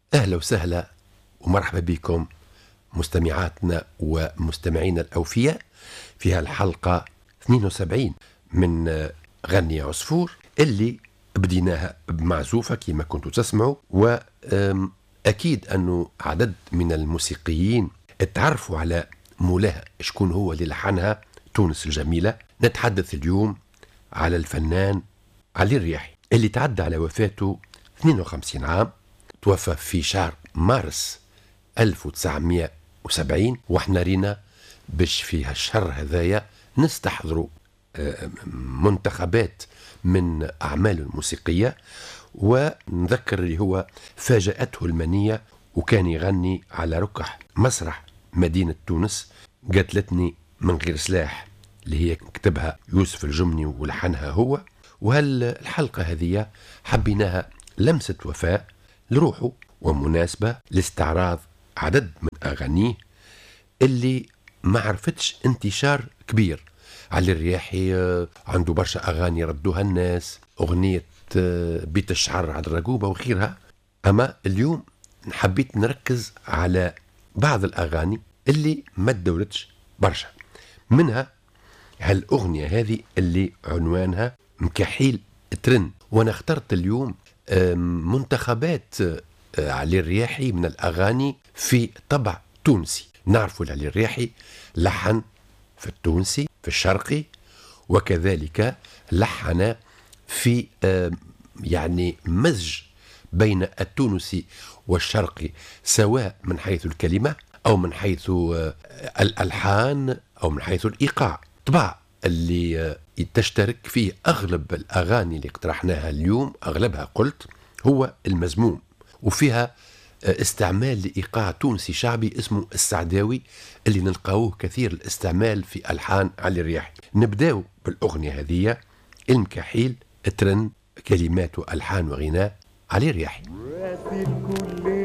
أهلا وسهلا ومرحبا بكم مستمعاتنا ومستمعينا الأوفياء في هالحلقة 72 من غني عصفور اللي بديناها بمعزوفة كما كنتوا تسمعوا. وأكيد أنه عدد من الموسيقيين اتعرفوا على مولاها شكون هو اللي لحنها، تونس الجميلة. نتحدث اليوم على الفنان علي الرياحي اللي تعدى على وفاته 52 عام، توفى في شهر مارس 1970. واحنا رينا باش في هالشهر هذايا نستحضروا منتخبات من أعماله الموسيقية، ونذكر اللي هو فاجأته المنية وكان يغني على ركح مسرح مدينة تونس. قتلتني من غير سلاح اللي هي كتبها يوسف الجمني ولحنها هو. وهالحلقة هذه حبيناها لمسة وفاء لروحه ومناسبة لاستعراض عدد من أغانيه اللي ما عرفتش انتشار كبير. علي الرياحي عنده برشا أغاني ردوها الناس، أغنية بيت الشعر على الرقوبة وغيرها. أما اليوم حبيت نركز على بعض الأغاني اللي ما تدورتش برشا، منها هالأغنية هذه اللي عنوانها مكحيل ترن. وأنا اخترت اليوم منتخبات علي الرياحي من الأغاني في طبع تونسي. نعرفوا علي الرياحي لحن في التونسي في الشرقي، وكذلك لحن في يعني مزج بين التونسي والشرقي، سواء من حيث الكلمة أو من حيث الألحان أو من حيث الإيقاع. طبعا اللي تشترك فيه أغلب الأغاني اللي اقترحناها اليوم، أغلبها قلت هو المزموم، وفيها استعمال لإيقاع تونسي شعبي اسمه السعداوي اللي نلقاوه كثير الاستعمال في ألحان علي الرياحي. نبداو بالأغنية هذه المكحيل ترن، كلمات وألحان وغناء علي الرياحي.